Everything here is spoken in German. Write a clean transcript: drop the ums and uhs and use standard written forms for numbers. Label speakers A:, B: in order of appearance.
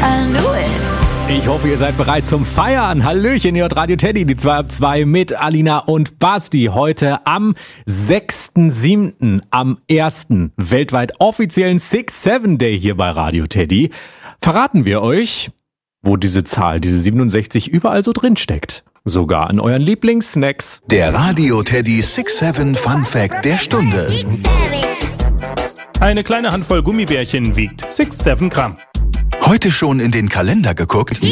A: I knew it.
B: Ich hoffe, ihr seid bereit zum Feiern. Hallöchen, ihr hört Radio Teddy, die 2 ab 2 mit Alina und Basti. Heute am 6.7., am ersten weltweit offiziellen 6-7 Day hier bei Radio Teddy, verraten wir euch, wo diese Zahl, diese 67 überall so drin steckt. Sogar an euren Lieblingssnacks.
C: Der Radio Teddy 6-7 Fun Fact der Stunde.
D: Eine kleine Handvoll Gummibärchen wiegt 6-7 Gramm.
C: Heute schon in den Kalender geguckt?